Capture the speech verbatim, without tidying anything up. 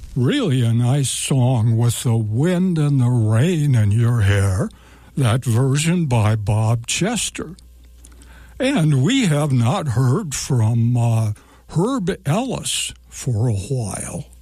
Really a nice song with the wind and the rain in your hair, that version by Bob Chester. And we have not heard from uh, Herb Ellis for a while.